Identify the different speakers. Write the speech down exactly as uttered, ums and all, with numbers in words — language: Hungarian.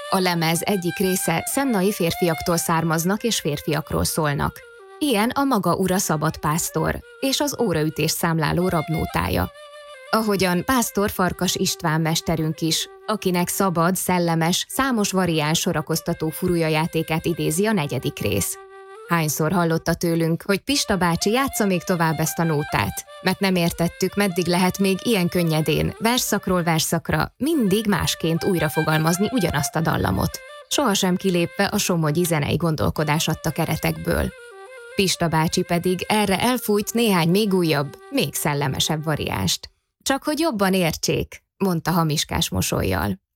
Speaker 1: A lemez egyik része szennai férfiaktól származnak és férfiakról szólnak. Ilyen a maga ura Szabad Pásztor és az óraütés számláló rabnótája. Ahogyan Pásztor Farkas István mesterünk is, akinek szabad, szellemes, számos variáns sorakoztató furulyajátékát idézi a negyedik rész. Hányszor hallotta tőlünk, hogy Pista bácsi játsza még tovább ezt a nótát, mert nem értettük, meddig lehet még ilyen könnyedén, versszakról versszakra, mindig másként újra fogalmazni ugyanazt a dallamot, sohasem kilépve a somogyi zenei gondolkodás adta keretekből. Pista bácsi pedig erre elfújt néhány még újabb, még szellemesebb variánst. Csak hogy jobban értsék, mondta hamiskás mosollyal.